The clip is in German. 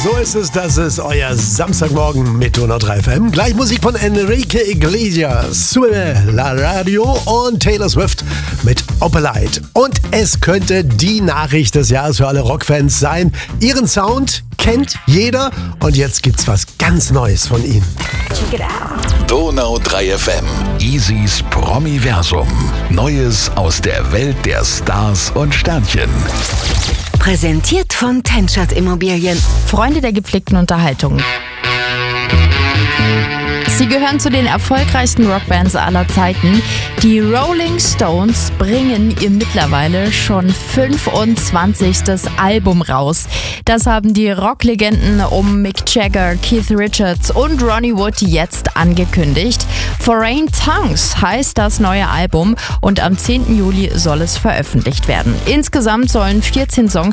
So ist es, das ist euer Samstagmorgen mit Donau 3 FM. Gleich Musik von Enrique Iglesias, Sube La Radio und Taylor Swift mit Opalite. Und es könnte die Nachricht des Jahres für alle Rockfans sein. Ihren Sound kennt jeder und jetzt gibt's was ganz Neues von ihnen. Check it out. Donau 3 FM. Easys Promiversum. Neues aus der Welt der Stars und Sternchen. Präsentiert von Tenschert Immobilien. Freunde der gepflegten Unterhaltung. Sie gehören zu den erfolgreichsten Rockbands aller Zeiten. Die Rolling Stones bringen ihr mittlerweile schon 25. Album raus. Das haben die Rocklegenden um Mick Jagger, Keith Richards und Ronnie Wood jetzt angekündigt. Foreign Tongues heißt das neue Album und am 10. Juli soll es veröffentlicht werden. Insgesamt sollen 14 Songs